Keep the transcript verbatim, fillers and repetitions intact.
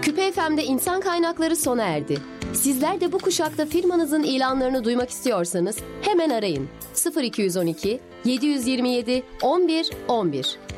Küpe F M'de insan kaynakları sona erdi. Sizler de bu kuşakta firmanızın ilanlarını duymak istiyorsanız hemen arayın. sıfır iki on iki yedi yüz yirmi yedi on bir on bir